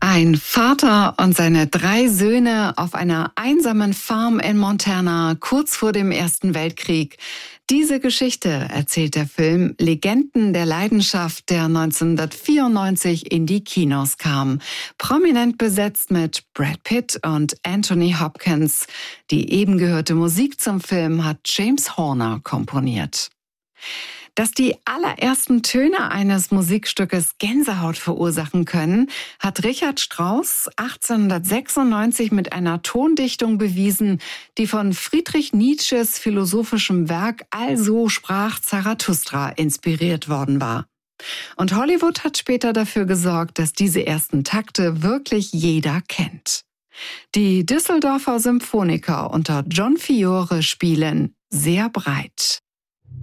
Ein Vater und seine 3 Söhne auf einer einsamen Farm in Montana kurz vor dem Ersten Weltkrieg. Diese Geschichte erzählt der Film Legenden der Leidenschaft, der 1994 in die Kinos kam. Prominent besetzt mit Brad Pitt und Anthony Hopkins. Die eben gehörte Musik zum Film hat James Horner komponiert. Dass die allerersten Töne eines Musikstückes Gänsehaut verursachen können, hat Richard Strauss 1896 mit einer Tondichtung bewiesen, die von Friedrich Nietzsches philosophischem Werk Also sprach Zarathustra inspiriert worden war. Und Hollywood hat später dafür gesorgt, dass diese ersten Takte wirklich jeder kennt. Die Düsseldorfer Symphoniker unter John Fiore spielen Sehr breit.